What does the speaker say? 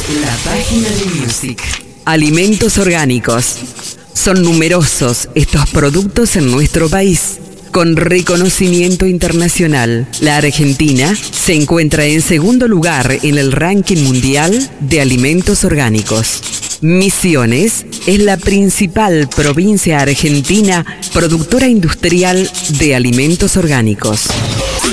la página de Music. Alimentos orgánicos. Son numerosos estos productos en nuestro país, con reconocimiento internacional. La Argentina se encuentra en segundo lugar en el ranking mundial de alimentos orgánicos. Misiones es la principal provincia argentina productora industrial de alimentos orgánicos.